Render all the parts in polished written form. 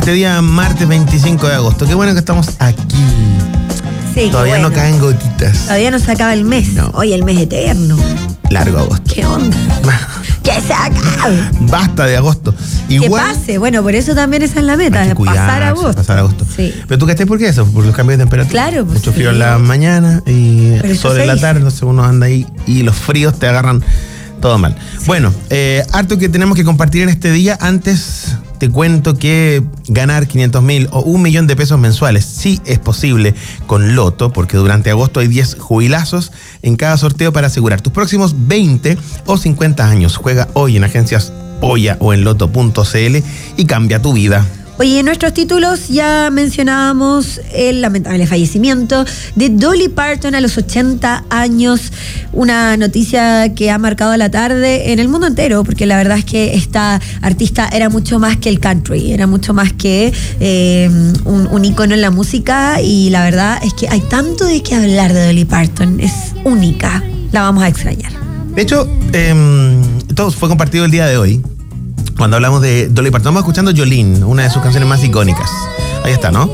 Este día martes 25 de agosto. Qué bueno que estamos aquí. Sí, Todavía no caen gotitas. Todavía no se acaba el mes. No. Hoy el mes eterno. Largo agosto. ¿Qué onda? ¡Que se acabe! Basta de agosto. Igual, que pase. Bueno, por eso también esa es la meta, hay que pasar agosto. Pasar agosto. Sí. Pero tú cachai por qué eso, por los cambios de temperatura. Claro, pues mucho frío sí. en la mañana y Pero eso sol se en la dice. tarde, entonces uno anda ahí y los fríos te agarran todo mal. Sí. Bueno, harto que tenemos que compartir en este día. Antes te cuento que ganar 500.000 o 1 millón de pesos mensuales sí es posible con Loto, porque durante agosto hay 10 jubilazos en cada sorteo para asegurar tus próximos 20 o 50 años. Juega hoy en agencias Polla o en loto.cl y cambia tu vida. Oye, en nuestros títulos ya mencionábamos el lamentable fallecimiento de Dolly Parton a los 80 años. Una noticia que ha marcado la tarde en el mundo entero, porque la verdad es que esta artista era mucho más que el country, era mucho más que un ícono en la música, y la verdad es que hay tanto de qué hablar de Dolly Parton. Es única, la vamos a extrañar. De hecho, todo fue compartido el día de hoy. Cuando hablamos de Dolly Parton, estamos escuchando Jolene, una de sus canciones más icónicas. Ahí está, ¿no?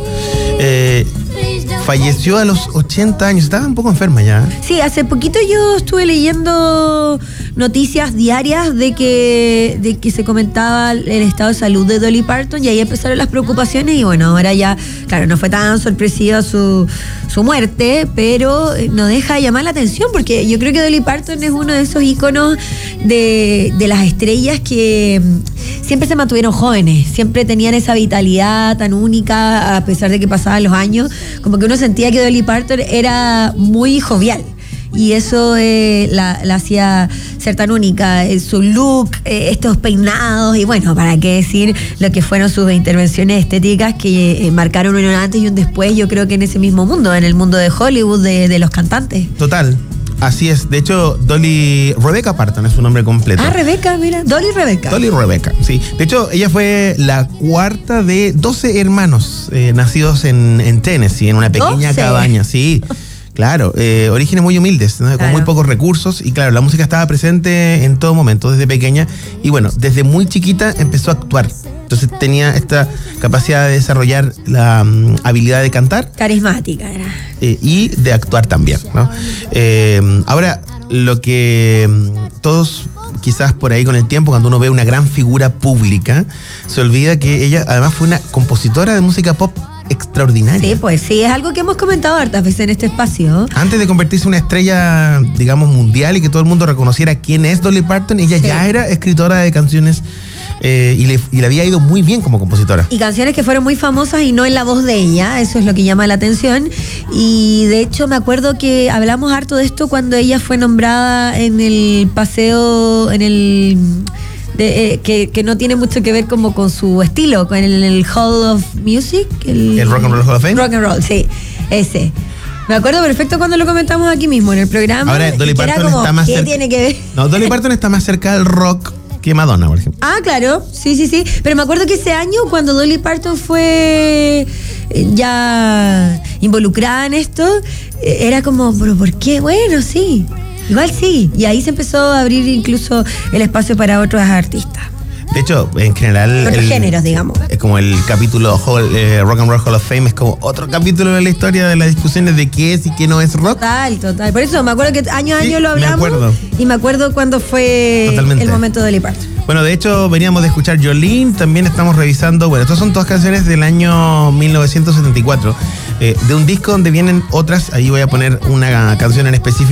Falleció a los 80 años, estaba un poco enferma ya. Sí, hace poquito yo estuve leyendo noticias diarias de que se comentaba el estado de salud de Dolly Parton, y ahí empezaron las preocupaciones, y bueno, ahora ya, claro, no fue tan sorpresiva su muerte, pero no deja de llamar la atención, porque yo creo que Dolly Parton es uno de esos íconos de las estrellas que siempre se mantuvieron jóvenes, siempre tenían esa vitalidad tan única, a pesar de que pasaban los años, como que uno sentía que Dolly Parton era muy jovial. Y eso la hacía ser tan única, su look, estos peinados, y bueno, para qué decir lo que fueron sus intervenciones estéticas que marcaron un antes y un después, yo creo que en ese mismo mundo, en el mundo de Hollywood, de los cantantes. Total, así es. De hecho, Dolly Rebecca Parton es su nombre completo. Ah, Rebeca, mira, Dolly Rebecca. Dolly Rebecca, sí. De hecho, ella fue la cuarta de 12 hermanos nacidos en Tennessee, en una pequeña 12. cabaña, sí. Claro, orígenes muy humildes, ¿no? Con Claro. muy pocos recursos, y claro, la música estaba presente en todo momento, desde pequeña, y bueno, desde muy chiquita empezó a actuar. Entonces tenía esta capacidad de desarrollar la habilidad de cantar. Carismática era. Y de actuar también, ¿no? Ahora, lo que todos, quizás por ahí con el tiempo, cuando uno ve una gran figura pública, se olvida que ella además fue una compositora de música pop extraordinaria. Sí, pues sí, es algo que hemos comentado hartas veces en este espacio. Antes de convertirse en una estrella, digamos, mundial, y que todo el mundo reconociera quién es Dolly Parton, ella ya era escritora de canciones y le había ido muy bien como compositora. Y canciones que fueron muy famosas y no en la voz de ella, eso es lo que llama la atención. Y de hecho me acuerdo que hablamos harto de esto cuando ella fue nombrada en el paseo, en el... que no tiene mucho que ver como con su estilo, con el Hall of Music. ¿El Rock and Roll Hall of Fame? Rock and Roll, sí, ese. Me acuerdo perfecto cuando lo comentamos aquí mismo en el programa. Ahora, Dolly Parton era como, está más ¿qué cerca? tiene que ver? No, Dolly Parton está más cerca del rock que Madonna, por ejemplo. Ah, claro, sí. Pero me acuerdo que ese año, cuando Dolly Parton fue ya involucrada en esto, era como, ¿pero por qué? Bueno, sí. Igual sí, y ahí se empezó a abrir incluso el espacio para otros artistas. De hecho, en general... Otros géneros, digamos. Es como el capítulo Rock and Roll Hall of Fame, es como otro capítulo de la historia de las discusiones de qué es y qué no es rock. Total. Por eso me acuerdo que año a año lo hablamos. Me acuerdo. Y me acuerdo cuando fue Totalmente. el momento de Dolly Parton. Bueno, de hecho, veníamos de escuchar Jolene, también estamos revisando, bueno, estas son todas canciones del año 1974, de un disco donde vienen otras, ahí voy a poner una canción en específico.